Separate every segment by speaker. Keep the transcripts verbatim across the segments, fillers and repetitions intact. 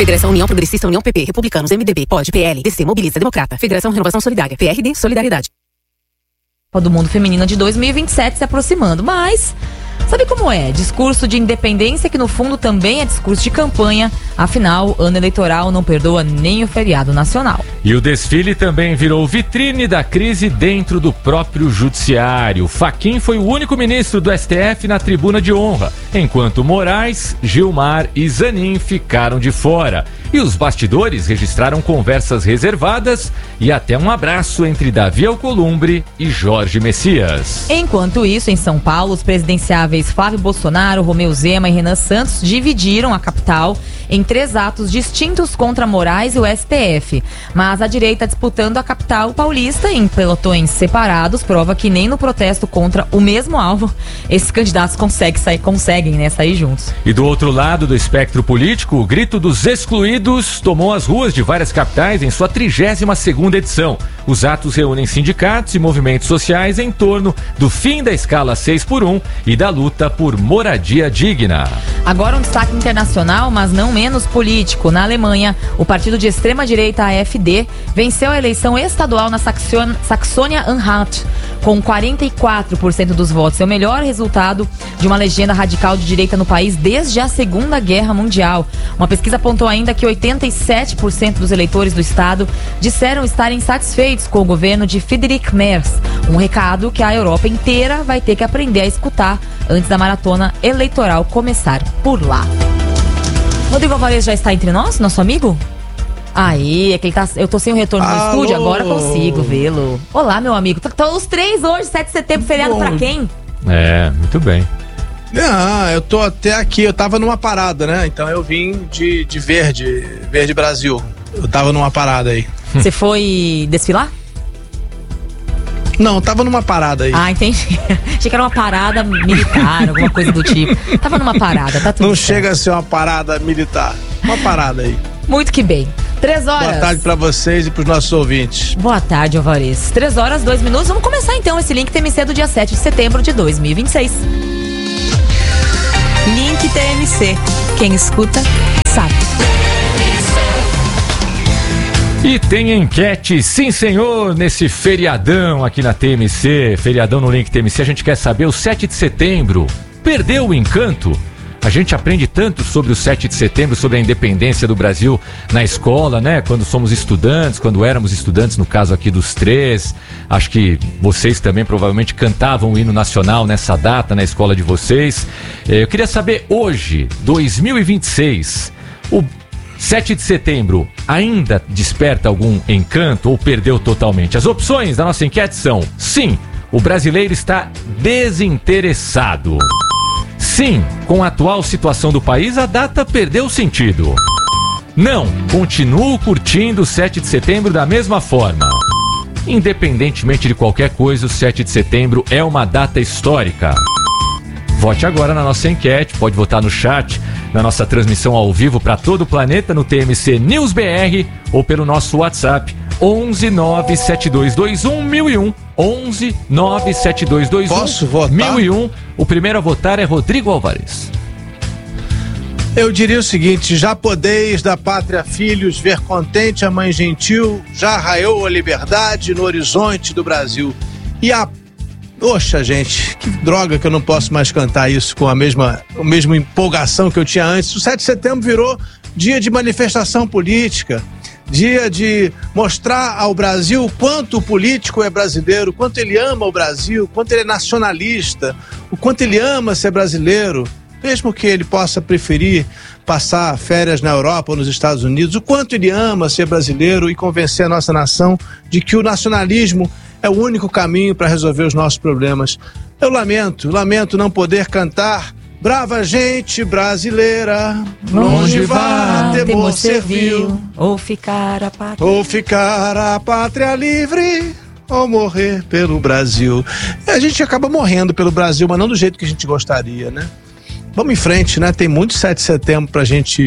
Speaker 1: Federação União Progressista, União P P, Republicanos, M D B, P O D, P L, D C, Mobiliza, Democrata, Federação Renovação Solidária, P R D, Solidariedade.
Speaker 2: Do Mundo Feminino de dois mil e vinte e sete se aproximando, mas sabe como é? Discurso de independência que no fundo também é discurso de campanha, afinal, ano eleitoral não perdoa nem o feriado nacional.
Speaker 3: E o desfile também virou vitrine da crise dentro do próprio judiciário. Fachin foi o único ministro do S T F na tribuna de honra, enquanto Moraes, Gilmar e Zanin ficaram de fora. E os bastidores registraram conversas reservadas e até um abraço entre Davi Alcolumbre e Jorge Messias.
Speaker 2: Enquanto isso, em São Paulo, os presidenciáveis Flávio Bolsonaro, Romeu Zema e Renan Santos dividiram a capital em três atos distintos contra Moraes e o S T F. Mas a direita disputando a capital paulista em pelotões separados prova que nem no protesto contra o mesmo alvo esses candidatos conseguem sair, conseguem, né, sair juntos.
Speaker 3: E do outro lado do espectro político, o grito dos excluídos tomou as ruas de várias capitais em sua trigésima segunda edição. Os atos reúnem sindicatos e movimentos sociais em torno do fim da escala seis por um e da luta por moradia digna.
Speaker 2: Agora um destaque internacional, mas não menos político. Na Alemanha, o partido de extrema-direita A F D venceu a eleição estadual na Saxônia-Anhalt com quarenta e quatro por cento dos votos. É o melhor resultado de uma legenda radical de direita no país desde a Segunda Guerra Mundial. Uma pesquisa apontou ainda que oitenta e sete por cento dos eleitores do estado disseram estarem satisfeitos com o governo de Friedrich Merz. Um recado que a Europa inteira vai ter que aprender a escutar antes da maratona eleitoral começar por lá. Rodrigo Alvarez já está entre nós, nosso amigo? Aí, é que ele tá, eu tô sem o retorno no
Speaker 4: Alô.
Speaker 2: estúdio, agora consigo vê-lo. Olá, meu amigo. Estão os três hoje, sete de setembro, feriado
Speaker 4: Bom.
Speaker 2: pra quem?
Speaker 3: É, muito bem.
Speaker 4: Não, eu tô até aqui, eu tava numa parada, né? Então eu vim de, de Verde, Verde Brasil. Eu tava numa parada aí.
Speaker 2: Você foi desfilar?
Speaker 4: Não, tava numa parada aí.
Speaker 2: Ah, entendi. Achei que era uma parada militar, alguma coisa do tipo. Tava numa parada, tá tudo
Speaker 4: Não
Speaker 2: certo.
Speaker 4: chega a ser uma parada militar. Uma parada aí.
Speaker 2: Muito que bem. Três horas.
Speaker 4: Boa tarde pra vocês e pros nossos ouvintes.
Speaker 2: Boa tarde, Alvarez. Três horas, dois minutos. Vamos começar então esse Link T M C do dia sete de setembro de dois mil e vinte e seis.
Speaker 5: Link T M C. Quem escuta, sabe.
Speaker 3: E tem enquete, sim senhor, nesse feriadão aqui na T M C, feriadão no Link T M C. A gente quer saber, o sete de setembro perdeu o encanto? A gente aprende tanto sobre o sete de setembro, sobre a independência do Brasil na escola, né? Quando somos estudantes, quando éramos estudantes, no caso aqui dos três. Acho que vocês também provavelmente cantavam o hino nacional nessa data na escola de vocês. Eu queria saber hoje, dois mil e vinte e seis, o sete de setembro ainda desperta algum encanto ou perdeu totalmente? As opções da nossa enquete são: sim, o brasileiro está desinteressado. Sim, com a atual situação do país, a data perdeu sentido. Não, continuo curtindo o sete de setembro da mesma forma. Independentemente de qualquer coisa, o sete de setembro é uma data histórica. Vote agora na nossa enquete, pode votar no chat, na nossa transmissão ao vivo para todo o planeta no T M C News B R ou pelo nosso WhatsApp onze nove sete dois dois um mil e um. onze nove sete dois dois um
Speaker 4: Posso votar?
Speaker 3: mil e um. O primeiro a votar é Rodrigo Alvarez.
Speaker 4: Eu diria o seguinte: já podeis da pátria filhos ver contente a mãe gentil, já raiou a liberdade no horizonte do Brasil. E a Poxa, gente, que droga que eu não posso mais cantar isso com a mesma, a mesma empolgação que eu tinha antes. O sete de setembro virou dia de manifestação política, dia de mostrar ao Brasil o quanto o político é brasileiro, o quanto ele ama o Brasil, o quanto ele é nacionalista, o quanto ele ama ser brasileiro, mesmo que ele possa preferir passar férias na Europa ou nos Estados Unidos, o quanto ele ama ser brasileiro e convencer a nossa nação de que o nacionalismo é o único caminho para resolver os nossos problemas. Eu lamento, lamento não poder cantar Brava gente brasileira, longe vá, temor servil,
Speaker 2: ou ficar a pátria,
Speaker 4: ou ficar a pátria livre, ou morrer pelo Brasil. A gente acaba morrendo pelo Brasil, mas não do jeito que a gente gostaria, né? Vamos em frente, né? Tem muito sete de setembro pra gente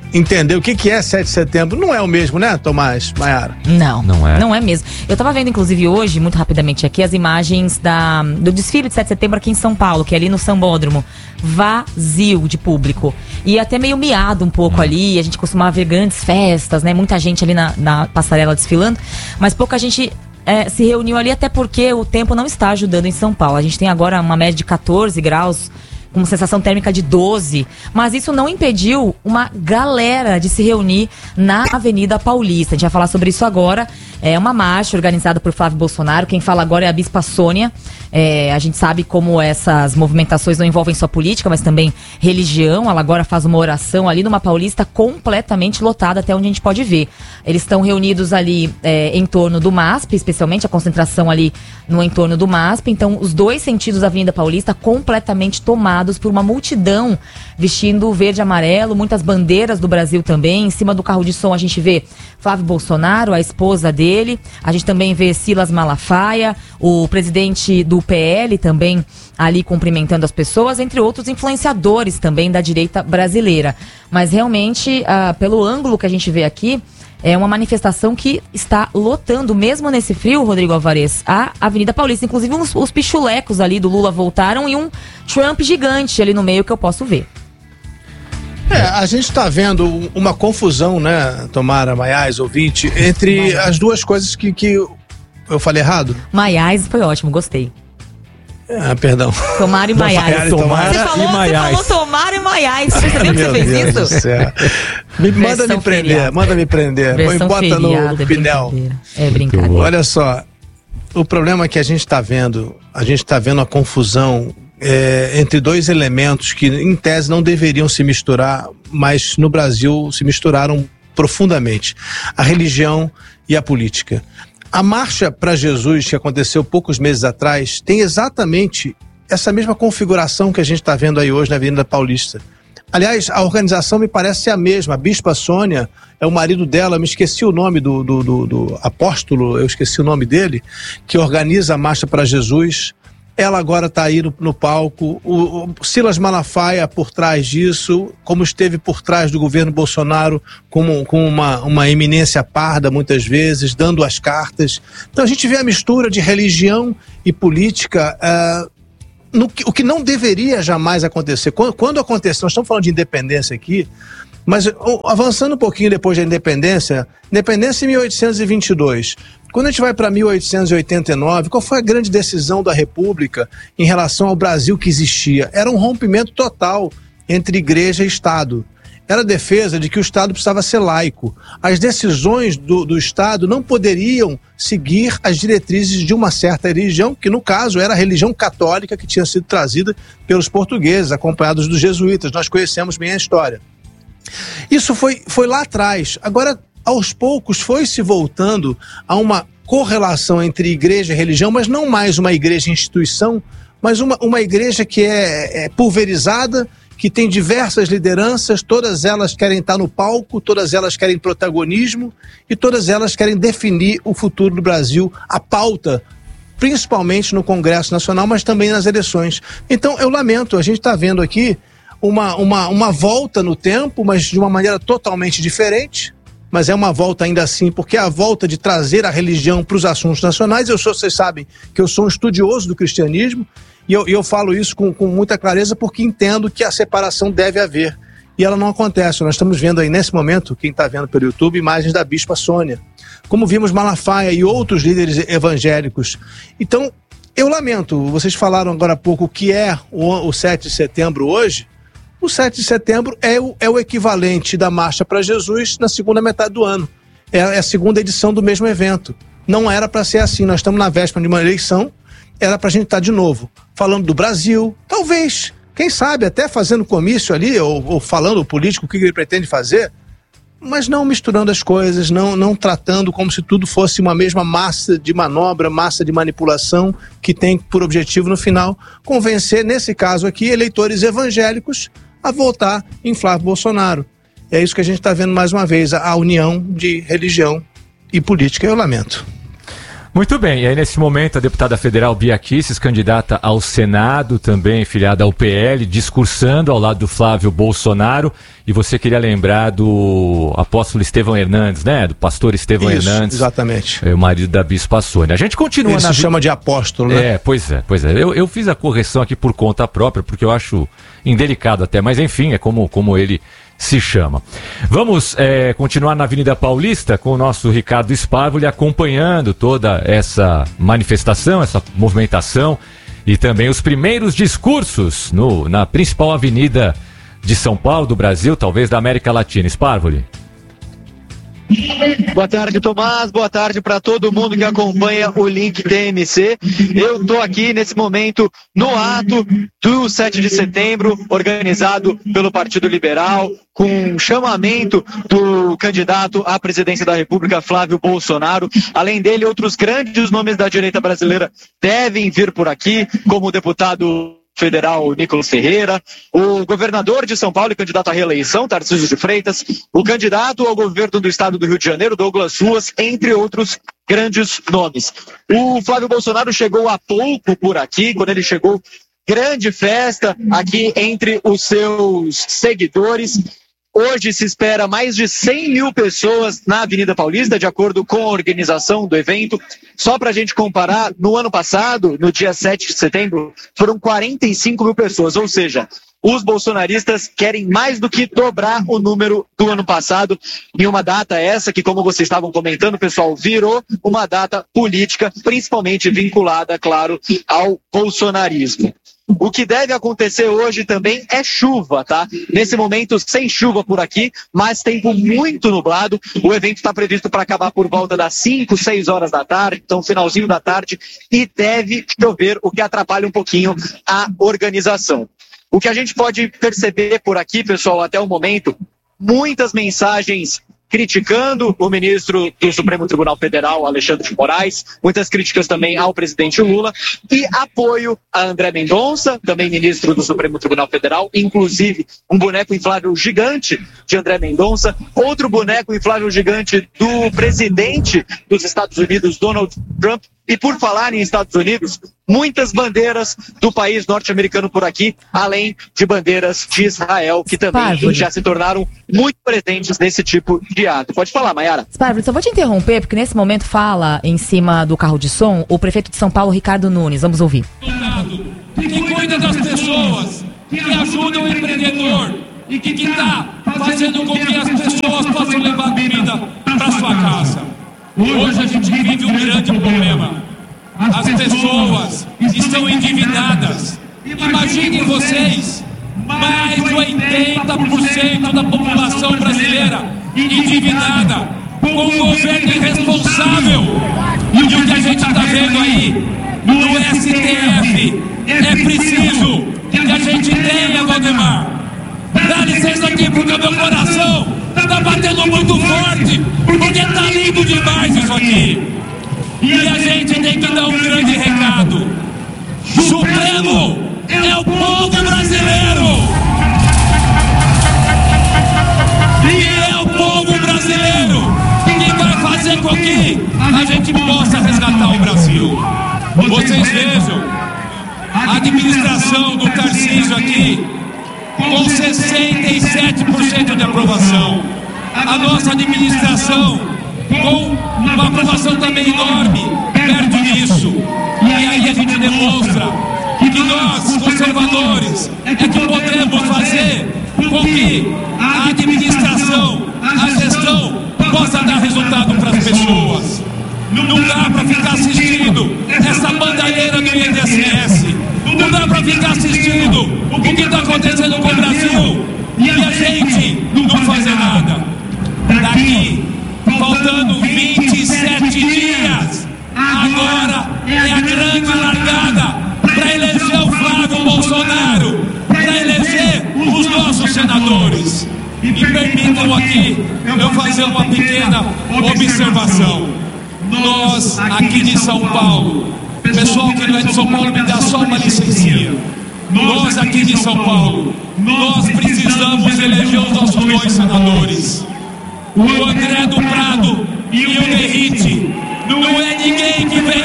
Speaker 4: entender o que, que é sete de setembro. Não é o mesmo, né, Tomás, Maiara?
Speaker 2: Não,
Speaker 3: não é.
Speaker 2: Não é mesmo. Eu tava vendo, inclusive, hoje, muito rapidamente aqui, as imagens da, do desfile de sete de setembro aqui em São Paulo, que é ali no Sambódromo. Vazio de público. E até meio miado um pouco hum. ali. A gente costumava ver grandes festas, né? Muita gente ali na, na passarela desfilando. Mas pouca gente é, se reuniu ali, até porque o tempo não está ajudando em São Paulo. A gente tem agora uma média de catorze graus, com sensação térmica de doze, mas isso não impediu uma galera de se reunir na Avenida Paulista. A gente vai falar sobre isso agora. É uma marcha organizada por Flávio Bolsonaro. Quem fala agora é a Bispa Sônia. É, a gente sabe como essas movimentações não envolvem só política, mas também religião. Ela agora faz uma oração ali numa Paulista completamente lotada, até onde a gente pode ver. Eles estão reunidos ali é, em torno do M A S P, especialmente a concentração ali no entorno do M A S P. Então, os dois sentidos da Avenida Paulista completamente tomados por uma multidão vestindo verde e amarelo, muitas bandeiras do Brasil também. Em cima do carro de som a gente vê Flávio Bolsonaro, a esposa dele. A gente também vê Silas Malafaia, o presidente do P L também ali cumprimentando as pessoas, entre outros influenciadores também da direita brasileira. Mas realmente, ah, pelo ângulo que a gente vê aqui, é uma manifestação que está lotando, mesmo nesse frio, Rodrigo Alvarez, a Avenida Paulista. Inclusive os, os pichulecos ali do Lula voltaram e um Trump gigante ali no meio que eu posso ver.
Speaker 4: É, a gente está vendo uma confusão, né, Tomara, Maiás, ouvinte, entre Maiás. As duas coisas que, que eu falei errado.
Speaker 2: Maiás foi ótimo, gostei.
Speaker 4: Ah, perdão.
Speaker 2: Tomara e Maiás.
Speaker 3: Tomara
Speaker 2: você falou,
Speaker 3: e Maiás.
Speaker 2: Você falou Tomara e Maiás. Você sabia que você fez
Speaker 4: Deus
Speaker 2: isso?
Speaker 4: Do céu. Me, manda me prender, feriada. manda me prender. Põe, bota feriada, no, no pinel.
Speaker 2: É brincadeira.
Speaker 4: Olha só, o problema é que a gente está vendo, a gente está vendo a confusão é, entre dois elementos que, em tese, não deveriam se misturar, mas no Brasil se misturaram profundamente: a religião e a política. A Marcha para Jesus, que aconteceu poucos meses atrás, tem exatamente essa mesma configuração que a gente está vendo aí hoje na Avenida Paulista. Aliás, a organização me parece ser a mesma. A Bispa Sônia é o marido dela, me esqueci o nome do, do, do, do apóstolo, eu esqueci o nome dele, que organiza a Marcha para Jesus. Ela agora está aí no, no palco. O, o Silas Malafaia por trás disso, como esteve por trás do governo Bolsonaro, com, com uma, uma eminência parda muitas vezes, dando as cartas. Então a gente vê a mistura de religião e política, uh, no que, o que não deveria jamais acontecer. Quando, quando aconteceu, nós estamos falando de independência aqui, mas avançando um pouquinho depois da independência, independência em mil oitocentos e vinte e dois. Quando a gente vai para mil oitocentos e oitenta e nove, qual foi a grande decisão da República em relação ao Brasil que existia? Era um rompimento total entre igreja e Estado. Era a defesa de que o Estado precisava ser laico. As decisões do, do Estado não poderiam seguir as diretrizes de uma certa religião, que no caso era a religião católica que tinha sido trazida pelos portugueses, acompanhados dos jesuítas. Nós conhecemos bem a história. Isso foi, foi lá atrás. Agora, aos poucos, foi se voltando a uma correlação entre igreja e religião, mas não mais uma igreja instituição, mas uma, uma igreja que é, é pulverizada, que tem diversas lideranças, todas elas querem estar no palco, todas elas querem protagonismo e todas elas querem definir o futuro do Brasil, a pauta, principalmente no Congresso Nacional, mas também nas eleições. Então, eu lamento, a gente está vendo aqui uma, uma, uma volta no tempo, mas de uma maneira totalmente diferente. Mas é uma volta ainda assim, porque é a volta de trazer a religião para os assuntos nacionais. Eu sou, vocês sabem que eu sou um estudioso do cristianismo e eu, eu falo isso com, com muita clareza porque entendo que a separação deve haver e ela não acontece. Nós estamos vendo aí nesse momento, quem está vendo pelo YouTube, imagens da Bispa Sônia, como vimos Malafaia e outros líderes evangélicos. Então, eu lamento, vocês falaram agora há pouco o que é o, o sete de setembro hoje. O sete de setembro é o, é o equivalente da Marcha para Jesus na segunda metade do ano. É, é a segunda edição do mesmo evento. Não era para ser assim. Nós estamos na véspera de uma eleição, era para a gente estar de novo falando do Brasil, talvez, quem sabe, até fazendo comício ali, ou, ou falando o político o que ele pretende fazer, mas não misturando as coisas, não, não tratando como se tudo fosse uma mesma massa de manobra, massa de manipulação, que tem por objetivo, no final, convencer, nesse caso aqui, eleitores evangélicos a votar em Flávio Bolsonaro. É isso que a gente está vendo mais uma vez, a união de religião e política. Eu lamento.
Speaker 3: Muito bem, e aí nesse momento a deputada federal Bia Kicis, candidata ao Senado, também filiada ao P L, discursando ao lado do Flávio Bolsonaro, e você queria lembrar do apóstolo Estevão Hernandes, né? Do pastor Estevão
Speaker 4: Isso,
Speaker 3: Hernandes.
Speaker 4: Exatamente.
Speaker 3: É, o marido da Bispa Sônia. A gente continua
Speaker 4: Ele
Speaker 3: na...
Speaker 4: se chama de apóstolo, né?
Speaker 3: É, pois é, pois é. Eu, eu fiz a correção aqui por conta própria, porque eu acho indelicado até, mas enfim, é como, como ele se chama. Vamos é, continuar na Avenida Paulista com o nosso Ricardo Spávoli acompanhando toda essa manifestação, essa movimentação e também os primeiros discursos no, na principal avenida de São Paulo, do Brasil, talvez da América Latina. Spávoli.
Speaker 6: Boa tarde, Tomás. Boa tarde para todo mundo que acompanha o Link T M C. Eu estou aqui nesse momento no ato do sete de setembro, organizado pelo Partido Liberal, com um chamamento do candidato à presidência da República, Flávio Bolsonaro. Além dele, outros grandes nomes da direita brasileira devem vir por aqui, como o deputado federal Nicolas Ferreira, o governador de São Paulo e candidato à reeleição, Tarcísio de Freitas, o candidato ao governo do estado do Rio de Janeiro, Douglas Ruas, entre outros grandes nomes. O Flávio Bolsonaro chegou há pouco por aqui, quando ele chegou, grande festa aqui entre os seus seguidores. Hoje se espera mais de cem mil pessoas na Avenida Paulista, de acordo com a organização do evento. Só para a gente comparar, no ano passado, no dia sete de setembro, foram quarenta e cinco mil pessoas. Ou seja, os bolsonaristas querem mais do que dobrar o número do ano passado, em uma data essa que, como vocês estavam comentando, pessoal, virou uma data política, principalmente vinculada, claro, ao bolsonarismo. O que deve acontecer hoje também é chuva, tá? Nesse momento, sem chuva por aqui, mas tempo muito nublado. O evento está previsto para acabar por volta das cinco, seis horas da tarde, então finalzinho da tarde, e deve chover, o que atrapalha um pouquinho a organização. O que a gente pode perceber por aqui, pessoal, até o momento, muitas mensagens criticando o ministro do Supremo Tribunal Federal, Alexandre de Moraes, muitas críticas também ao presidente Lula, e apoio a André Mendonça, também ministro do Supremo Tribunal Federal, inclusive um boneco inflável gigante de André Mendonça, outro boneco inflável gigante do presidente dos Estados Unidos, Donald Trump. E por falar em Estados Unidos, muitas bandeiras do país norte-americano por aqui, além de bandeiras de Israel, que também Spávoli. já se tornaram muito presentes nesse tipo de ato. Pode falar, Mayara.
Speaker 2: Spávoli, só vou te interromper, porque nesse momento fala em cima do carro de som o prefeito de São Paulo, Ricardo Nunes. Vamos ouvir.
Speaker 7: Que cuida das pessoas, que ajuda o empreendedor e que está fazendo com que as pessoas possam levar comida para sua casa. Hoje a gente vive um grande problema. As pessoas estão endividadas. Imaginem vocês, mais de oitenta por cento da população brasileira endividada, com um governo irresponsável. E o que a gente está vendo aí no S T F é preciso que a gente tenha, Valdemar. Dá licença aqui porque o meu coração está batendo muito forte, porque está lindo demais isso aqui. E a gente tem que dar um grande recado. Supremo é o povo brasileiro. E é o povo brasileiro que vai fazer com que a gente possa resgatar o Brasil. Vocês vejam, a administração do Tarcísio aqui, com sessenta e sete por cento de aprovação. A nossa administração com uma aprovação também enorme, perto disso. E aí a gente demonstra que nós, conservadores, é que podemos fazer com que a administração, a gestão, possa dar resultado para as pessoas. Não dá para ficar assistindo essa bandalheira do I N S S. Não dá para ficar assistindo o que está acontecendo com o Brasil e a gente não fazer nada. Daqui, faltando vinte e sete dias, agora é a grande largada para eleger o Flávio Bolsonaro, para eleger os nossos senadores. E permitam aqui eu fazer uma pequena observação. Nós, aqui de São Paulo, pessoal que não é de São Paulo, me dá só uma licencinha. Nós aqui de São Paulo, nós precisamos eleger os nossos dois senadores. O André do Prado e o Derrite. Não é ninguém que vem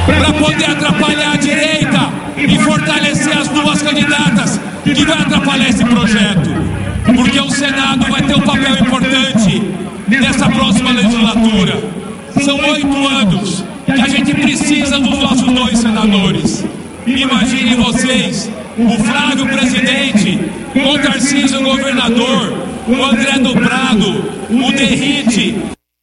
Speaker 7: para poder atrapalhar a direita e fortalecer as duas candidatas que vai atrapalhar esse projeto. Porque o Senado vai ter um papel importante nessa próxima legislatura. São oito anos que a gente precisa dos nossos dois senadores. Imaginem vocês, o Flávio presidente, o Tarcísio governador, o André do Prado, o Derrite.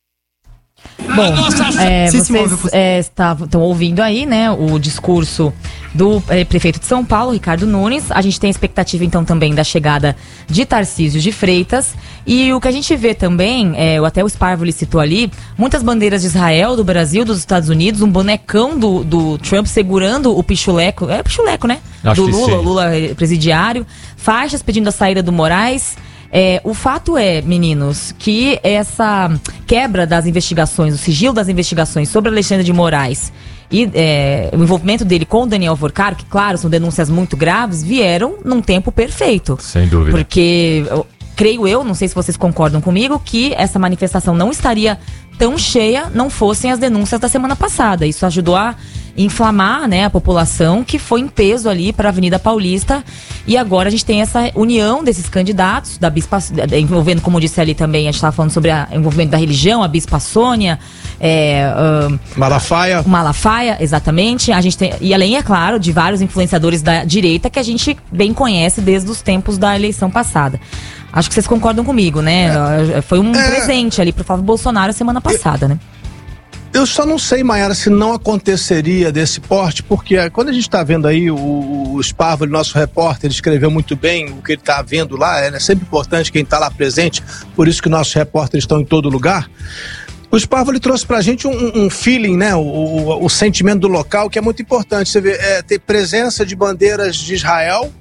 Speaker 2: Bom, é, vocês é, estão ouvindo aí, né, o discurso do é, prefeito de São Paulo, Ricardo Nunes. A gente tem expectativa, então, também da chegada de Tarcísio de Freitas. E o que a gente vê também, é, até o Sparvoli citou ali, muitas bandeiras de Israel, do Brasil, dos Estados Unidos, um bonecão do, do Trump segurando o pichuleco, é pichuleco, né?
Speaker 3: Acho
Speaker 2: do
Speaker 3: que
Speaker 2: Lula,
Speaker 3: sim.
Speaker 2: Lula presidiário, faixas pedindo a saída do Moraes. É, o fato é, meninos, que essa quebra das investigações, o sigilo das investigações sobre Alexandre de Moraes e é, o envolvimento dele com o Daniel Vorcaro, que, claro, são denúncias muito graves, vieram num tempo perfeito.
Speaker 3: Sem dúvida.
Speaker 2: Porque, eu, creio eu, não sei se vocês concordam comigo, que essa manifestação não estaria tão cheia não fossem as denúncias da semana passada. Isso ajudou a inflamar, né, a população que foi em peso ali para a Avenida Paulista, e agora a gente tem essa união desses candidatos, da Bispa, envolvendo, como eu disse ali também, a gente estava falando sobre o envolvimento da religião, a Bispa Sônia, é, uh,
Speaker 4: Malafaia.
Speaker 2: Malafaia, exatamente. A gente tem, e além, é claro, de vários influenciadores da direita que a gente bem conhece desde os tempos da eleição passada. Acho que vocês concordam comigo, né? É. Foi um é. presente ali pro Flávio Bolsonaro semana passada, né?
Speaker 4: Eu só não sei, Mayara, se não aconteceria desse porte, porque quando a gente está vendo aí o, o Sparvoli, nosso repórter, ele escreveu muito bem o que ele está vendo lá, é sempre importante quem está lá presente, por isso que nossos repórteres estão em todo lugar. O Sparvoli trouxe pra gente um, um feeling, né, o, o, o sentimento do local, que é muito importante. Você vê, é, ter presença de bandeiras de Israel,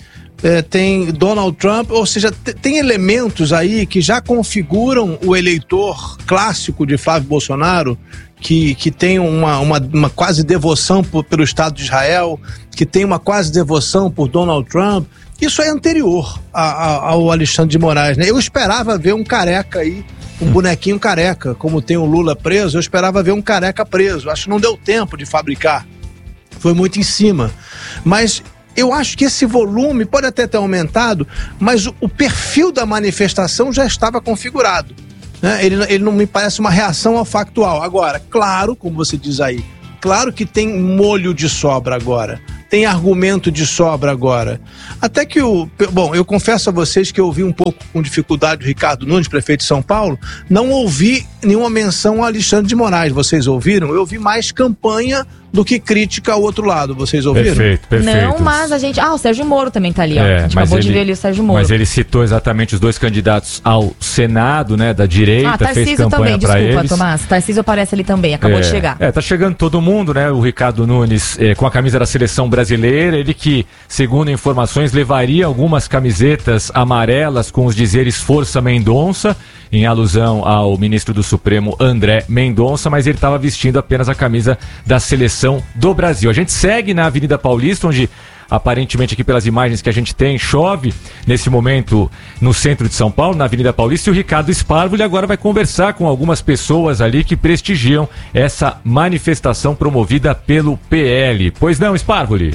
Speaker 4: é, tem Donald Trump, ou seja, t- tem elementos aí que já configuram o eleitor clássico de Flávio Bolsonaro, que, que tem uma, uma, uma quase devoção por, pelo Estado de Israel, que tem uma quase devoção por Donald Trump. Isso é anterior a, a, ao Alexandre de Moraes, né? Eu esperava ver um careca aí, um bonequinho careca, como tem o Lula preso, eu esperava ver um careca preso. Acho que não deu tempo de fabricar, foi muito em cima. Mas eu acho que esse volume pode até ter aumentado, mas o, o perfil da manifestação já estava configurado, né? Ele, ele não me parece uma reação ao factual. Agora, claro, como você diz aí, claro que tem molho de sobra agora, tem argumento de sobra agora. Até que o... Bom, eu confesso a vocês que eu ouvi um pouco com dificuldade o Ricardo Nunes, prefeito de São Paulo, não ouvi nenhuma menção ao Alexandre de Moraes. Vocês ouviram? Eu ouvi mais campanha do que crítica ao outro lado. Vocês ouviram?
Speaker 3: Perfeito, perfeito.
Speaker 2: Não, mas a gente... Ah, o Sérgio Moro também tá ali, ó.
Speaker 3: É,
Speaker 2: a gente
Speaker 3: mas
Speaker 2: acabou
Speaker 3: ele,
Speaker 2: de ver ali o Sérgio Moro.
Speaker 3: Mas ele citou exatamente os dois candidatos ao Senado, né, da direita,
Speaker 2: ah,
Speaker 3: fez
Speaker 2: Tarcísio
Speaker 3: campanha
Speaker 2: também,
Speaker 3: para eles.
Speaker 2: desculpa, Tomás. Tarcísio aparece ali também, acabou
Speaker 3: é,
Speaker 2: de chegar.
Speaker 3: É, tá chegando todo mundo, né? O Ricardo Nunes é, com a camisa da seleção brasileira, ele que, segundo informações, levaria algumas camisetas amarelas com os dizeres Força Mendonça, em alusão ao ministro do Supremo André Mendonça, mas ele estava vestindo apenas a camisa da seleção do Brasil. A gente segue na Avenida Paulista, onde aparentemente aqui pelas imagens que a gente tem, chove nesse momento no centro de São Paulo, na Avenida Paulista, e o Ricardo Sparvoli agora vai conversar com algumas pessoas ali que prestigiam essa manifestação promovida pelo P L. Pois não, Sparvoli?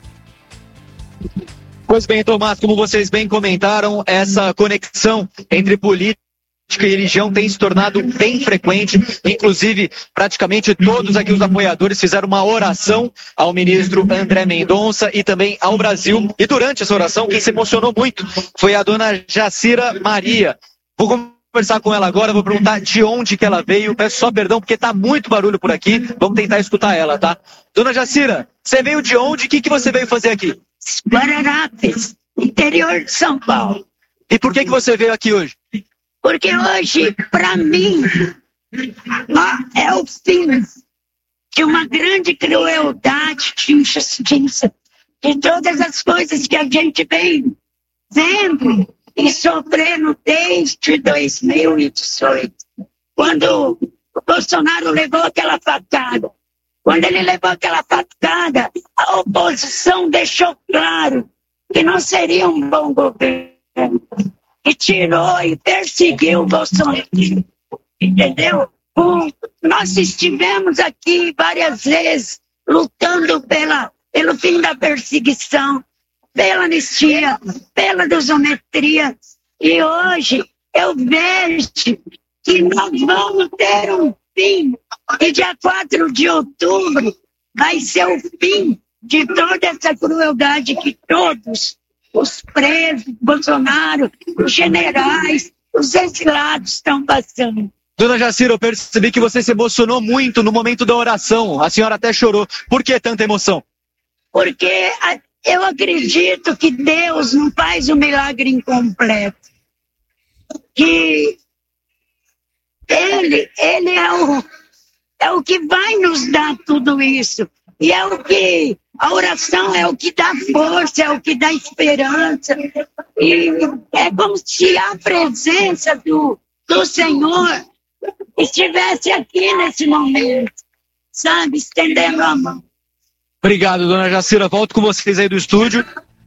Speaker 6: Pois bem, Tomás, como vocês bem comentaram, essa conexão entre política e religião tem se tornado bem frequente. Inclusive, praticamente todos aqui os apoiadores fizeram uma oração ao ministro André Mendonça e também ao Brasil. E durante essa oração, quem se emocionou muito foi a dona Jacira Maria. Vou conversar com ela agora, vou perguntar de onde que ela veio. Peço só perdão porque tá muito barulho por aqui. Vamos tentar escutar ela, tá? Dona Jacira, você veio de onde? O que, que você veio fazer aqui?
Speaker 8: Guararapes, interior de São Paulo.
Speaker 6: E por que, que você veio aqui hoje?
Speaker 8: Porque hoje, para mim, ó, é o fim de uma grande crueldade, de injustiça, de todas as coisas que a gente vem vendo e sofrendo desde dois mil e dezoito, quando o Bolsonaro levou aquela facada. Quando ele levou aquela facada, a oposição deixou claro que não seria um bom governo. E tirou e perseguiu o Bolsonaro. Entendeu? Um, nós estivemos aqui várias vezes lutando pela, pelo fim da perseguição, pela anistia, pela desometria. E hoje eu vejo que nós vamos ter um fim. E dia quatro de outubro vai ser o fim de toda essa crueldade que todos os presos, Bolsonaro, os generais, os exilados estão passando.
Speaker 6: Dona Jacira, eu percebi que você se emocionou muito no momento da oração. A senhora até chorou. Por que tanta emoção?
Speaker 8: Porque eu acredito que Deus não faz um milagre incompleto. Que Ele, ele é, o, é o que vai nos dar tudo isso. E é o que, a oração é o que dá força, é o que dá esperança. E é como se a presença do, do Senhor estivesse aqui nesse momento, sabe, estendendo a mão.
Speaker 6: Obrigado, dona Jacira. Volto com vocês aí do estúdio.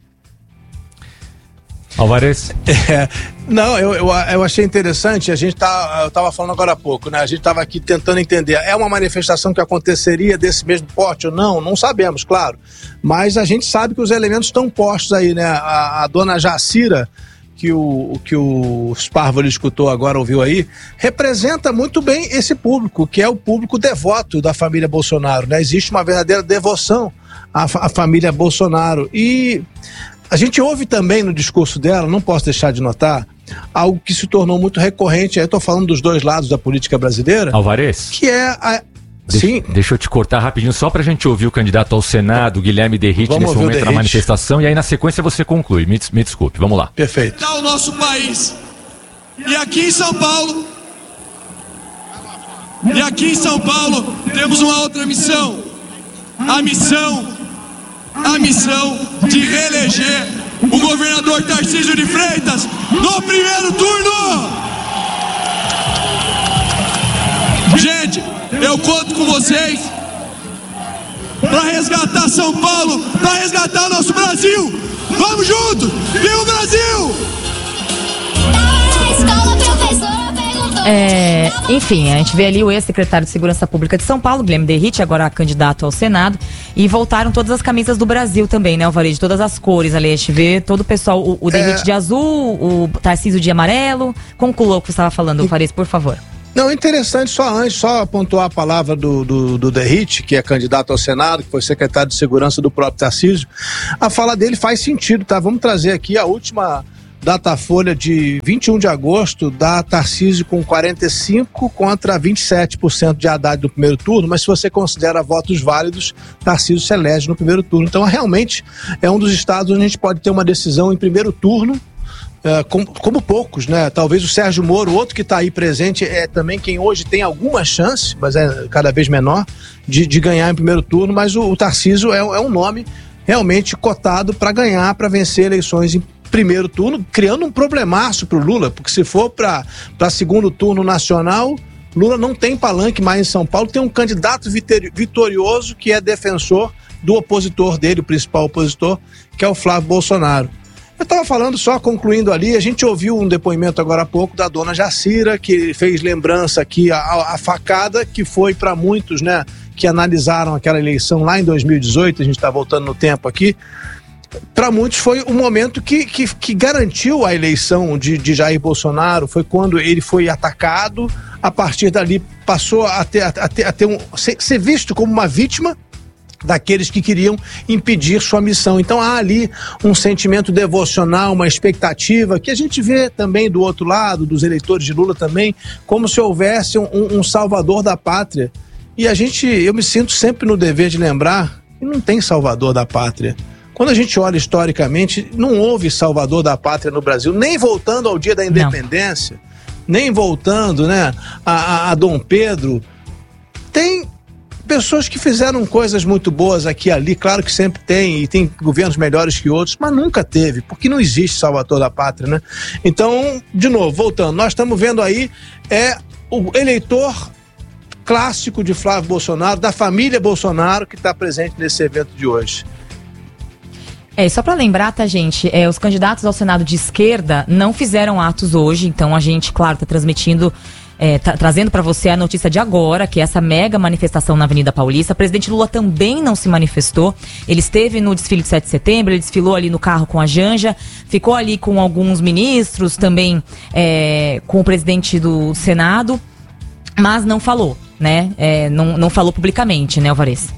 Speaker 3: Alvarez?
Speaker 4: É, não, eu, eu, eu achei interessante, a gente tá, eu estava falando agora há pouco, né? A gente estava aqui tentando entender, é uma manifestação que aconteceria desse mesmo porte ou não? Não sabemos, claro, mas a gente sabe que os elementos estão postos aí, né? A, a dona Jacira, que o, que o Sparvoli escutou agora, ouviu aí, representa muito bem esse público, que é o público devoto da família Bolsonaro, né? Existe uma verdadeira devoção à, à família Bolsonaro. E a gente ouve também no discurso dela, não posso deixar de notar, algo que se tornou muito recorrente, aí eu estou falando dos dois lados da política brasileira.
Speaker 3: Alvarez?
Speaker 4: Que é a...
Speaker 3: Deixa,
Speaker 4: Sim.
Speaker 3: Deixa eu te cortar rapidinho, só pra gente ouvir o candidato ao Senado, Guilherme Derrite,
Speaker 4: Vamos
Speaker 3: nesse momento na
Speaker 4: Derrite.
Speaker 3: manifestação, e aí na sequência você conclui. Me, me desculpe, vamos lá.
Speaker 4: Perfeito.
Speaker 7: O nosso país. E aqui em São Paulo, e aqui em São Paulo, temos uma outra missão. A missão, a missão de reeleger o governador Tarcísio de Freitas no primeiro turno. Gente, eu conto com vocês para resgatar São Paulo, para resgatar o nosso Brasil. Vamos juntos! Viva o Brasil!
Speaker 2: É, enfim, a gente vê ali o ex-secretário de Segurança Pública de São Paulo, Guilherme Derrite, agora candidato ao Senado, e voltaram todas as camisas do Brasil também, né, Alvarez? De todas as cores ali, a gente vê todo o pessoal, o, o Derrite
Speaker 4: É...
Speaker 2: de azul, o Tarcísio de amarelo. Conclua o que você estava falando, Alvarez, por favor.
Speaker 4: Não, interessante, só antes, só pontuar a palavra do, do, do Derrite, que é candidato ao Senado, que foi secretário de Segurança do próprio Tarcísio. A fala dele faz sentido, tá? Vamos trazer aqui a última Datafolha de vinte e um de agosto, dá Tarcísio com quarenta e cinco contra vinte e sete por cento de Haddad no primeiro turno, mas se você considera votos válidos, Tarcísio se elege no primeiro turno. Então, realmente, é um dos estados onde a gente pode ter uma decisão em primeiro turno, Uh, como, como poucos, né? Talvez o Sérgio Moro, outro que está aí presente, é também quem hoje tem alguma chance, mas é cada vez menor, de, de ganhar em primeiro turno, mas o, o Tarcísio é, é um nome realmente cotado para ganhar, para vencer eleições em primeiro turno, criando um problemaço para o Lula, porque se for para segundo turno nacional, Lula não tem palanque mais em São Paulo, tem um candidato vitorioso que é defensor do opositor dele, o principal opositor, que é o Flávio Bolsonaro. Eu estava falando, só concluindo ali, a gente ouviu um depoimento agora há pouco da dona Jacira, que fez lembrança aqui a, a facada que foi para muitos, né, que analisaram aquela eleição lá em dois mil e dezoito, a gente está voltando no tempo aqui, para muitos foi o momento que, que, que garantiu a eleição de, de Jair Bolsonaro, foi quando ele foi atacado, a partir dali passou a ter, a ter, a ter um, ser, ser visto como uma vítima daqueles que queriam impedir sua missão. Então há ali um sentimento devocional, uma expectativa que a gente vê também do outro lado, dos eleitores de Lula também, como se houvesse um, um salvador da pátria. E a gente, eu me sinto sempre no dever de lembrar que não tem salvador da pátria. Quando a gente olha historicamente, não houve salvador da pátria no Brasil, nem voltando ao dia da independência, não. nem voltando, né, a, a, a Dom Pedro. Tem pessoas que fizeram coisas muito boas aqui e ali, claro que sempre tem, e tem governos melhores que outros, mas nunca teve, porque não existe salvador da pátria, né? Então, de novo, voltando, nós estamos vendo aí é o eleitor clássico de Flávio Bolsonaro, da família Bolsonaro, que está presente nesse evento de hoje.
Speaker 2: É, só para lembrar, tá, gente, é, os candidatos ao Senado de esquerda não fizeram atos hoje, então a gente, claro, tá transmitindo É, tra- trazendo para você a notícia de agora, que é essa mega manifestação na Avenida Paulista. O presidente Lula também não se manifestou. Ele esteve no desfile de sete de setembro, ele desfilou ali no carro com a Janja, ficou ali com alguns ministros, também é, com o presidente do Senado, mas não falou, né? É, não, não falou publicamente, né, Alvarez?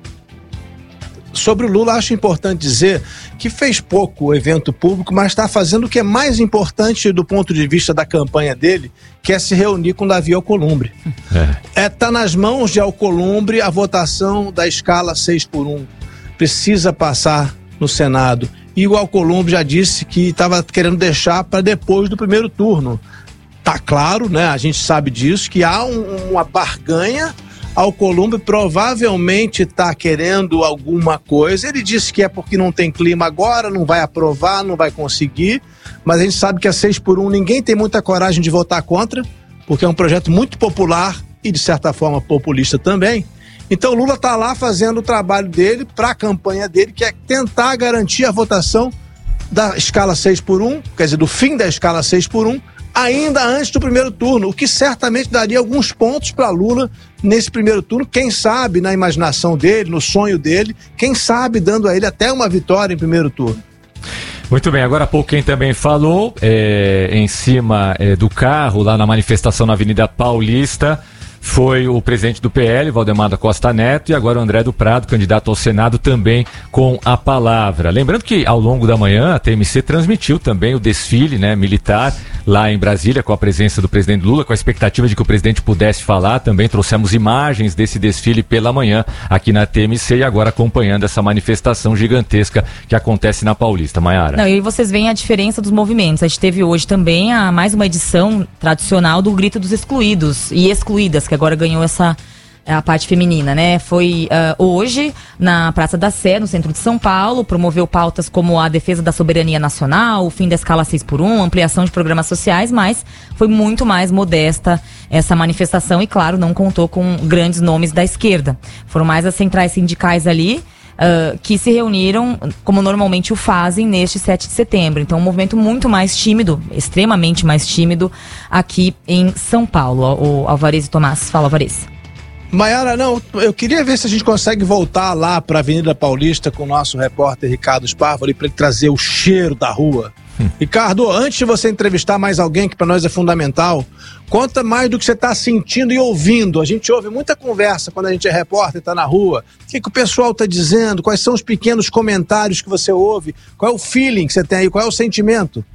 Speaker 4: Sobre o Lula, acho importante dizer que fez pouco o evento público, mas está fazendo o que é mais importante do ponto de vista da campanha dele, que é se reunir com Davi Alcolumbre. É, é tá nas mãos de Alcolumbre a votação da escala seis por um. Precisa passar no Senado. E o Alcolumbre já disse que estava querendo deixar para depois do primeiro turno. Tá claro, né? A gente sabe disso, que há um, uma barganha. Alcolumbre provavelmente está querendo alguma coisa. Ele disse que é porque não tem clima agora, não vai aprovar, não vai conseguir. Mas a gente sabe que a seis por um ninguém tem muita coragem de votar contra, porque é um projeto muito popular e, de certa forma, populista também. Então o Lula está lá fazendo o trabalho dele para a campanha dele, que é tentar garantir a votação da escala seis por um, quer dizer, do fim da escala seis por um, ainda antes do primeiro turno, o que certamente daria alguns pontos para Lula nesse primeiro turno, quem sabe na imaginação dele, no sonho dele, quem sabe dando a ele até uma vitória em primeiro turno.
Speaker 3: Muito bem, agora há pouco quem também falou é, em cima é, do carro lá na manifestação na Avenida Paulista foi o presidente do P L, Valdemar da Costa Neto, e agora o André do Prado, candidato ao Senado, também com a palavra. Lembrando que ao longo da manhã a T M C transmitiu também o desfile, né, militar lá em Brasília, com a presença do presidente Lula, com a expectativa de que o presidente pudesse falar. Também trouxemos imagens desse desfile pela manhã aqui na T M C e agora acompanhando essa manifestação gigantesca que acontece na Paulista. Maiara.
Speaker 2: Não, e aí vocês veem a diferença dos movimentos. A gente teve hoje também a, mais uma edição tradicional do Grito dos Excluídos e Excluídas, que agora ganhou essa a parte feminina, né? Foi uh, hoje na Praça da Sé, no centro de São Paulo, promoveu pautas como a defesa da soberania nacional, o fim da escala seis por um, ampliação de programas sociais, mas foi muito mais modesta essa manifestação e, claro, não contou com grandes nomes da esquerda. Foram mais as centrais sindicais ali, Uh, que se reuniram como normalmente o fazem neste sete de setembro. Então, um movimento muito mais tímido, extremamente mais tímido aqui em São Paulo. O Alvarez e Tomás. Fala, Alvarez.
Speaker 4: Maiara, não, eu queria ver se a gente consegue voltar lá para a Avenida Paulista com o nosso repórter Ricardo Sparvo ali para ele trazer o cheiro da rua. Hum. Ricardo, antes de você entrevistar mais alguém que para nós é fundamental, conta mais do que você está sentindo e ouvindo. A gente ouve muita conversa quando a gente é repórter e está na rua. O que, que o pessoal está dizendo? Quais são os pequenos comentários que você ouve? Qual é o feeling que você tem aí? Qual é o sentimento?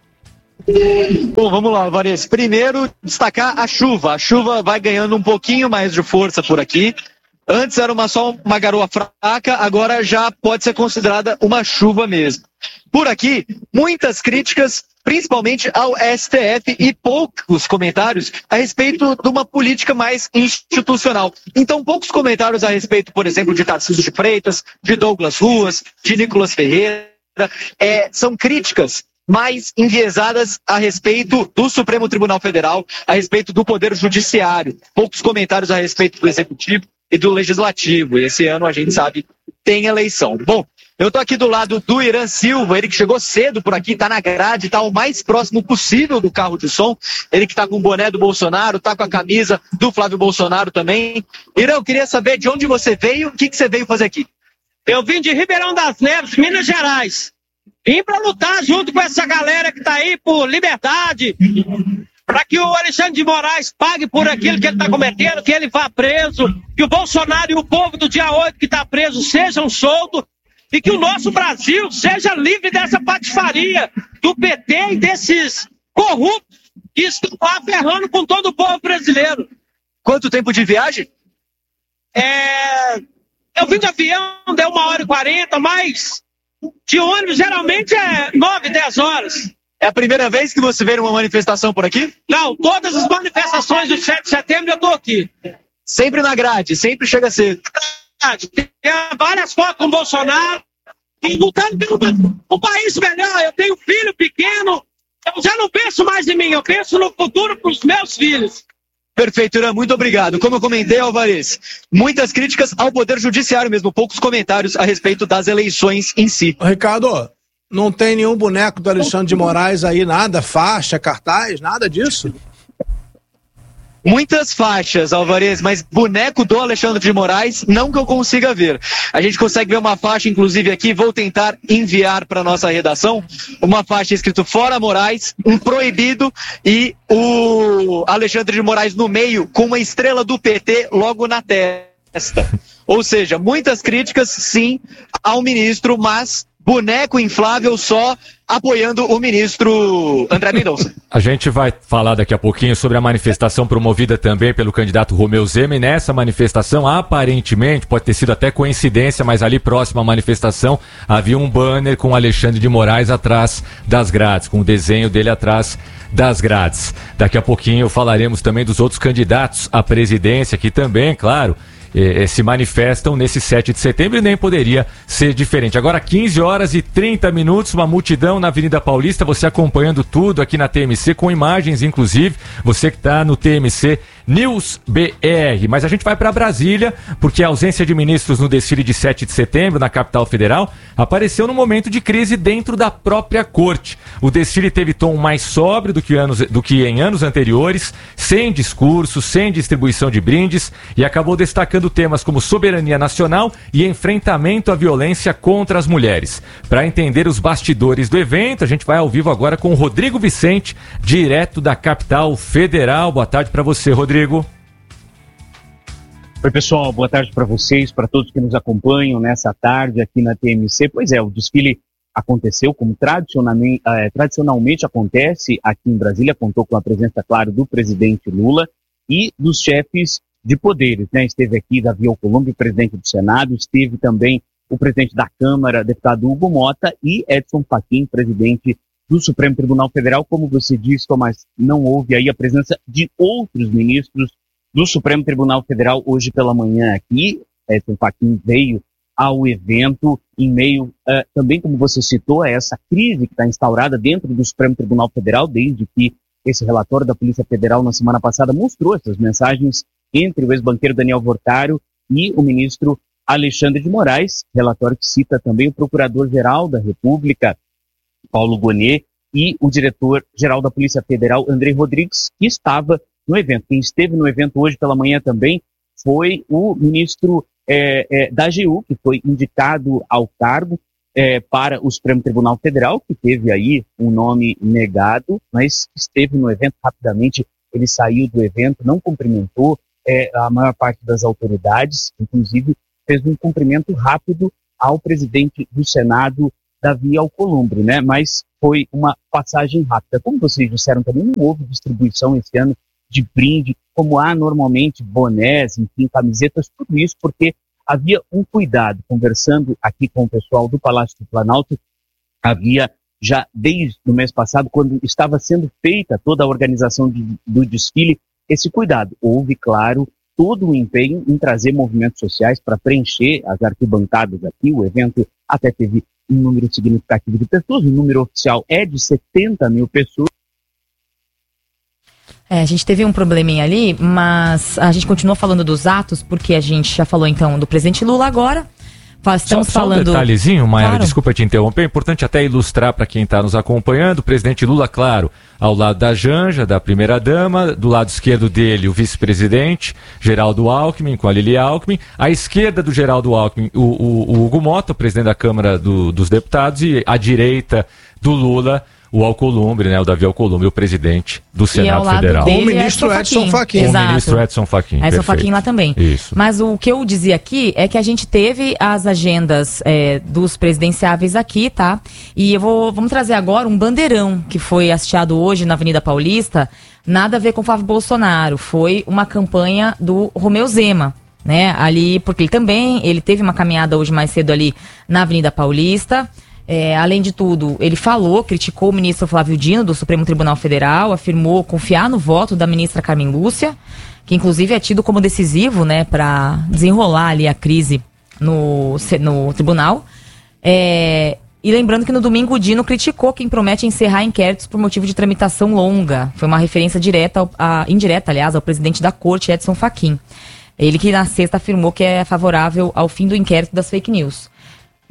Speaker 6: Bom, vamos lá, Alvarez. Primeiro, destacar a chuva. A chuva vai ganhando um pouquinho mais de força por aqui. Antes era uma, só uma garoa fraca, agora já pode ser considerada uma chuva mesmo. Por aqui, muitas críticas, principalmente ao S T F, e poucos comentários a respeito de uma política mais institucional. Então, poucos comentários a respeito, por exemplo, de Tarcísio de Freitas, de Douglas Ruas, de Nicolas Ferreira. É, são críticas mais enviesadas a respeito do Supremo Tribunal Federal, a respeito do Poder Judiciário. Poucos comentários a respeito do Executivo e do Legislativo. E esse ano a gente sabe, tem eleição. Bom, eu tô aqui do lado do Irã Silva, ele que chegou cedo por aqui, tá na grade, tá o mais próximo possível do carro de som. Ele que tá com o boné do Bolsonaro, tá com a camisa do Flávio Bolsonaro também. Irã, eu queria saber de onde você veio, o que, que você veio fazer aqui?
Speaker 9: Eu vim de Ribeirão das Neves, Minas Gerais. Vim para lutar junto com essa galera que tá aí por liberdade, para que o Alexandre de Moraes pague por aquilo que ele está cometendo, que ele vá preso, que o Bolsonaro e o povo do dia oito que está preso sejam soltos e que o nosso Brasil seja livre dessa patifaria do P T e desses corruptos que estão lá ferrando com todo o povo brasileiro.
Speaker 6: Quanto tempo de viagem?
Speaker 9: É... Eu vim de avião, deu uma hora e quarenta, mas de ônibus geralmente é nove, dez horas.
Speaker 6: É a primeira vez que você vê uma manifestação por aqui?
Speaker 9: Não, todas as manifestações do sete de setembro eu tô aqui.
Speaker 6: Sempre na grade, sempre chega cedo.
Speaker 9: Tem várias fotos com o Bolsonaro e lutando pelo um país melhor. Eu tenho filho pequeno, eu já não penso mais em mim, eu penso no futuro para os meus filhos.
Speaker 6: Perfeito, Irã, muito obrigado. Como eu comentei, Alvarez, muitas críticas ao Poder Judiciário mesmo, poucos comentários a respeito das eleições em si.
Speaker 4: Ricardo, não tem nenhum boneco do Alexandre de Moraes aí, nada, faixa, cartaz, nada disso?
Speaker 6: muitas faixas, Alvarez, mas boneco do Alexandre de Moraes, não que eu consiga ver. A gente consegue ver uma faixa, inclusive aqui, vou tentar enviar para nossa redação, uma faixa escrito Fora Moraes, um proibido e o Alexandre de Moraes no meio com uma estrela do P T logo na testa. Ou seja, muitas críticas, sim, ao ministro, mas boneco inflável só apoiando o ministro André Mendonça.
Speaker 3: A gente vai falar daqui a pouquinho sobre a manifestação promovida também pelo candidato Romeu Zema, e nessa manifestação, aparentemente, pode ter sido até coincidência, mas ali próximo à manifestação havia um banner com Alexandre de Moraes atrás das grades, com o desenho dele atrás das grades. Daqui a pouquinho falaremos também dos outros candidatos à presidência, que também, claro, Eh, se manifestam nesse sete de setembro e nem poderia ser diferente. Agora quinze horas e trinta minutos, uma multidão na Avenida Paulista, você acompanhando tudo aqui na T M C, com imagens inclusive, você que está no T M C News B R. Mas a gente vai para Brasília, porque a ausência de ministros no desfile de sete de setembro na capital federal apareceu num momento de crise dentro da própria corte. O desfile teve tom mais sóbrio do que, anos, do que em anos anteriores, sem discurso, sem distribuição de brindes, e acabou destacando temas como soberania nacional e enfrentamento à violência contra as mulheres. Para entender os bastidores do evento, a gente vai ao vivo agora com o Rodrigo Vicente, direto da capital federal. Boa tarde para você, Rodrigo.
Speaker 10: Oi, pessoal, boa tarde para vocês, para todos que nos acompanham nessa tarde aqui na T M C. Pois é, o desfile aconteceu como tradicionalmente, eh, tradicionalmente acontece aqui em Brasília, contou com a presença, claro, do presidente Lula e dos chefes de poderes, né? Esteve aqui Davi Alcolumbre, presidente do Senado, esteve também o presidente da Câmara, deputado Hugo Mota, e Edson Fachin, presidente do Supremo Tribunal Federal. Como você disse, Tomás, não houve aí a presença de outros ministros do Supremo Tribunal Federal hoje pela manhã aqui. Edson Fachin veio ao evento em meio, uh, também como você citou, a essa crise que está instaurada dentro do Supremo Tribunal Federal, desde que esse relatório da Polícia Federal na semana passada mostrou essas mensagens entre o ex-banqueiro Daniel Vortaro e o ministro Alexandre de Moraes, relatório que cita também o Procurador-Geral da República, Paulo Gonet, e o diretor-geral da Polícia Federal, Andrei Rodrigues, que estava no evento. Quem esteve no evento hoje pela manhã também foi o ministro é, é, da A G U, que foi indicado ao cargo é, para o Supremo Tribunal Federal, que teve aí um nome negado, mas esteve no evento rapidamente. Ele saiu do evento, não cumprimentou É, a maior parte das autoridades, inclusive fez um cumprimento rápido ao presidente do Senado, Davi Alcolumbre, né? Mas foi uma passagem rápida. Como vocês disseram também, não houve distribuição esse ano de brinde, como há normalmente, bonés, enfim, camisetas, tudo isso porque havia um cuidado. Conversando aqui com o pessoal do Palácio do Planalto, havia já desde o mês passado, quando estava sendo feita toda a organização de, do desfile, esse cuidado. Houve, claro, todo o empenho em trazer movimentos sociais para preencher as arquibancadas aqui. O evento até teve um número significativo de pessoas, o número oficial é de setenta mil pessoas.
Speaker 2: É, a gente teve um probleminha ali, mas a gente continua falando dos atos, porque a gente já falou então do presidente Lula agora. Estamos
Speaker 3: só,
Speaker 2: falando...
Speaker 3: Só um detalhezinho, Mayara,
Speaker 2: claro.
Speaker 3: Desculpa te interromper, é importante até ilustrar para quem está nos acompanhando. O presidente Lula, claro, ao lado da Janja, da primeira-dama, do lado esquerdo dele o vice-presidente, Geraldo Alckmin, com a Lili Alckmin, à esquerda do Geraldo Alckmin, o, o, o Hugo Mota, o presidente da Câmara do, dos Deputados, e à direita do Lula, o Alcolumbre, né, o Davi Alcolumbre, o presidente do Senado Federal.
Speaker 4: Com o ministro Edson Fachin.
Speaker 3: Com o ministro Edson Fachin.
Speaker 2: Edson Fachin lá também.
Speaker 3: Isso.
Speaker 2: Mas o que eu dizia aqui é que a gente teve as agendas é, dos presidenciáveis aqui, tá? E eu vou, vamos trazer agora um bandeirão que foi hasteado hoje na Avenida Paulista, nada a ver com o Flávio Bolsonaro, foi uma campanha do Romeu Zema, né? Ali, porque ele também, ele teve uma caminhada hoje mais cedo ali na Avenida Paulista. É, além de tudo, ele falou, criticou o ministro Flávio Dino do Supremo Tribunal Federal, afirmou confiar no voto da ministra Carmen Lúcia, que inclusive é tido como decisivo, né, para desenrolar ali a crise no, no tribunal. É, e lembrando que no domingo o Dino criticou quem promete encerrar inquéritos por motivo de tramitação longa. Foi uma referência direta, ao, a, indireta, aliás, ao presidente da corte, Edson Fachin. Ele que na sexta afirmou que é favorável ao fim do inquérito das fake news.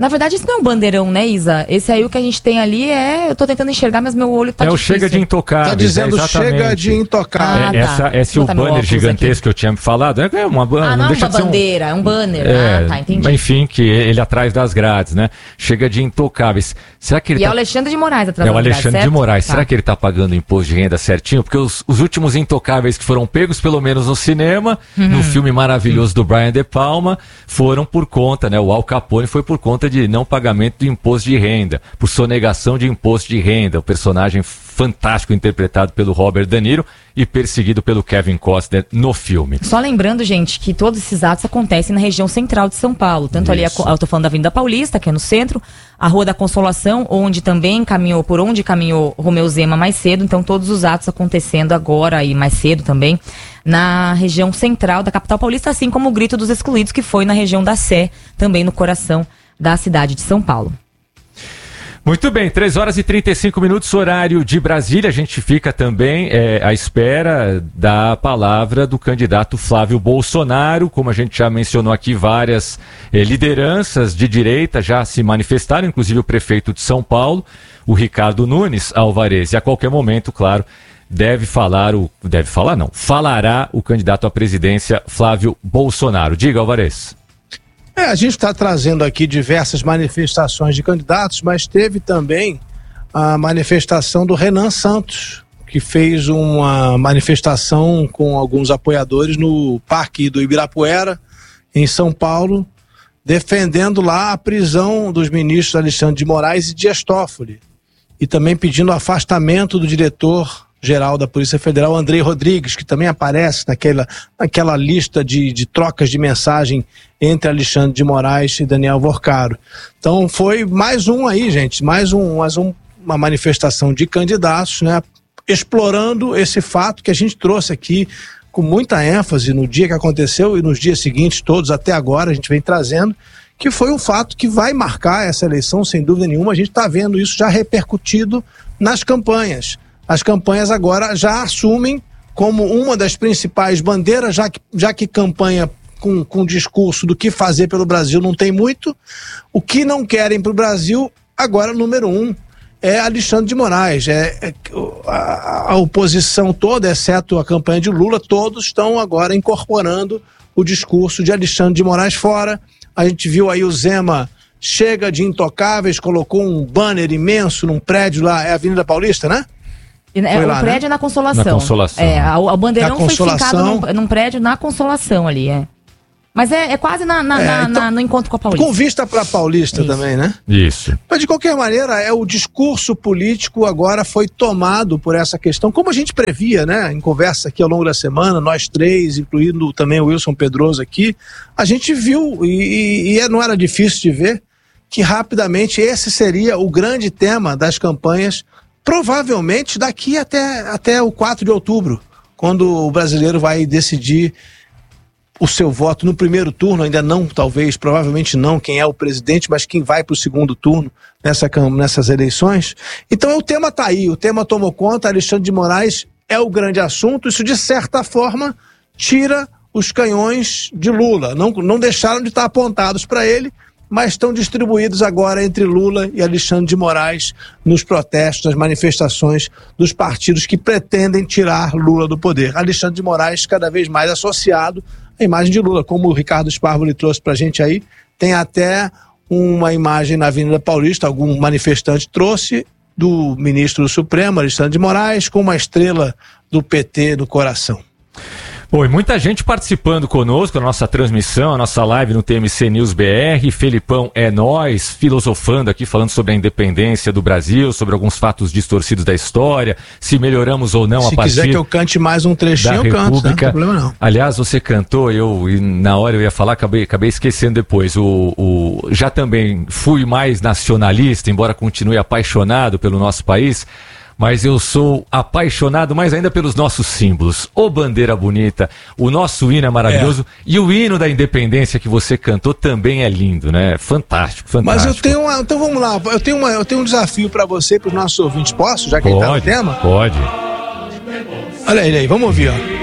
Speaker 2: Na verdade, isso não é um bandeirão, né, Isa? Esse aí, o que a gente tem ali é... Eu tô tentando enxergar, mas meu olho tá
Speaker 3: É o
Speaker 2: difícil.
Speaker 3: Chega de Intocáveis.
Speaker 4: Tá dizendo
Speaker 3: é
Speaker 4: Chega de Intocáveis.
Speaker 2: Ah,
Speaker 3: é, essa,
Speaker 2: tá.
Speaker 3: esse é o
Speaker 2: Botar meu
Speaker 3: banner
Speaker 2: óculos
Speaker 3: gigantesco
Speaker 2: aqui.
Speaker 3: que eu tinha falado. É uma,
Speaker 2: Ah, não é
Speaker 3: deixa
Speaker 2: uma
Speaker 3: de ser um-
Speaker 2: bandeira, é um banner.
Speaker 3: É,
Speaker 2: Ah, tá, entendi.
Speaker 3: enfim, que ele atrás das grades, né? Chega de Intocáveis. Será que ele
Speaker 2: E é
Speaker 3: tá...
Speaker 2: o Alexandre de Moraes atrás
Speaker 3: É o
Speaker 2: das grades,
Speaker 3: Alexandre de
Speaker 2: certo?
Speaker 3: Moraes.
Speaker 2: Tá.
Speaker 3: Será que ele tá pagando imposto de renda certinho? Porque os, os últimos intocáveis que foram pegos, pelo menos no cinema,
Speaker 2: Uhum.
Speaker 3: no filme maravilhoso do Brian De Palma, foram por conta, né? O Al Capone foi por conta de não pagamento do imposto de renda, por sonegação de imposto de renda. O personagem fantástico interpretado pelo Robert De Niro e perseguido pelo Kevin Costner no filme.
Speaker 2: Só lembrando, gente, que todos esses atos acontecem na região central de São Paulo. Tanto ali, a,
Speaker 3: Isso.
Speaker 2: eu tô falando da Avenida Paulista, que é no centro, a Rua da Consolação, onde também caminhou, por onde caminhou Romeu Zema mais cedo. Então, todos os atos acontecendo agora e mais cedo também, na região central da capital paulista, assim como o Grito dos Excluídos, que foi na região da Sé, também no coração da cidade de São Paulo.
Speaker 3: Muito bem, três horas e trinta e cinco minutos, horário de Brasília. A gente fica também é, à espera da palavra do candidato Flávio Bolsonaro. Como a gente já mencionou aqui, várias é, lideranças de direita já se manifestaram, inclusive o prefeito de São Paulo, o Ricardo Nunes Alvarez. E a qualquer momento, claro, deve falar, o deve falar não, falará o candidato à presidência Flávio Bolsonaro. Diga, Alvarez.
Speaker 4: É, a gente está trazendo aqui diversas manifestações de candidatos, mas teve também a manifestação do Renan Santos, que fez uma manifestação com alguns apoiadores no Parque do Ibirapuera, em São Paulo, defendendo lá a prisão dos ministros Alexandre de Moraes e Dias Toffoli, e também pedindo o afastamento do diretor-geral da Polícia Federal, Andrei Rodrigues, que também aparece naquela, naquela lista de, de trocas de mensagem entre Alexandre de Moraes e Daniel Vorcaro. Então foi mais um aí, gente, mais, um, mais um, uma manifestação de candidatos, né, explorando esse fato que a gente trouxe aqui com muita ênfase no dia que aconteceu e nos dias seguintes, todos até agora, a gente vem trazendo, que foi um fato que vai marcar essa eleição, sem dúvida nenhuma. A gente está vendo isso já repercutido nas campanhas. As campanhas agora já assumem como uma das principais bandeiras, já que, já que campanha com, com discurso do que fazer pelo Brasil não tem muito, o que não querem para o Brasil, agora número um, é Alexandre de Moraes. É, é a, a oposição toda, exceto a campanha de Lula, todos estão agora incorporando o discurso de Alexandre de Moraes fora. A gente viu aí o Zema chega de intocáveis, colocou um banner imenso num prédio lá, é a Avenida Paulista, né?
Speaker 2: É, o
Speaker 4: lá,
Speaker 2: prédio
Speaker 4: né?
Speaker 2: é na Consolação.
Speaker 3: Na Consolação.
Speaker 2: É, a- o bandeirão
Speaker 4: Na
Speaker 2: foi
Speaker 4: Consolação.
Speaker 2: fincado num, num prédio na Consolação ali, é. Mas é, é quase na, na-
Speaker 4: É,
Speaker 2: na-
Speaker 4: então,
Speaker 2: na- no encontro com a Paulista.
Speaker 4: Com vista para Paulista também, né?
Speaker 3: Isso.
Speaker 4: Mas de qualquer maneira, é o discurso político agora foi tomado por essa questão, como a gente previa, né? Em conversa aqui ao longo da semana, nós três, incluindo também o Wilson Pedroso aqui, a gente viu, e, e- e não era difícil de ver, que rapidamente esse seria o grande tema das campanhas, provavelmente daqui até, até o quatro de outubro, quando o brasileiro vai decidir o seu voto no primeiro turno, ainda não, talvez, provavelmente não, quem é o presidente, mas quem vai para o segundo turno nessa, nessas eleições. Então o tema está aí, o tema tomou conta, Alexandre de Moraes é o grande assunto, isso de certa forma tira os canhões de Lula, não, não deixaram de estar apontados para ele, mas estão distribuídos agora entre Lula e Alexandre de Moraes nos protestos, nas manifestações dos partidos que pretendem tirar Lula do poder. Alexandre de Moraes cada vez mais associado à imagem de Lula, como o Ricardo Sparvoli trouxe para a gente aí, tem até uma imagem na Avenida Paulista, algum manifestante trouxe, do ministro do Supremo, Alexandre de Moraes, com uma estrela do P T no coração.
Speaker 3: Bom, e muita gente participando conosco, a nossa transmissão, a nossa live no T M C News B R. Felipão é nós, filosofando aqui, falando sobre a independência do Brasil, sobre alguns fatos distorcidos da história, se melhoramos ou não
Speaker 4: Se
Speaker 3: a partir
Speaker 4: quiser que eu cante mais um trechinho,
Speaker 3: da
Speaker 4: eu canto, né? Não tem
Speaker 3: República.
Speaker 4: problema não.
Speaker 3: Aliás, você cantou, eu e na hora eu ia falar, acabei, acabei esquecendo depois. O, o, já também fui mais nacionalista, embora continue apaixonado pelo nosso país, mas eu sou apaixonado mais ainda pelos nossos símbolos. Ô bandeira bonita, o nosso hino é maravilhoso,
Speaker 4: É.
Speaker 3: e o hino da independência que você cantou também é lindo, né? Fantástico, fantástico.
Speaker 4: Mas eu tenho uma, então vamos lá, eu tenho, uma, eu tenho um desafio para você e para os nossos ouvintes. Posso, já que ele tá no
Speaker 3: Pode,
Speaker 4: tema?
Speaker 3: pode.
Speaker 4: Olha ele aí, vamos ouvir, ó.